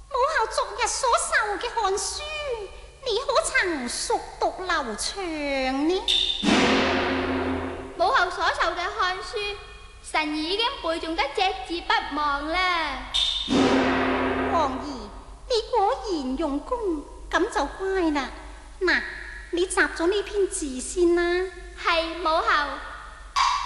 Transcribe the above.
母后昨日所授嘅漢書，你可曾熟讀流暢呢？ 母后所授嘅漢書，臣已經背誦得隻字不忘啦。 皇兒，你果然用功，咁就乖啦。嗱，你集咗呢篇字先啦。 係母后。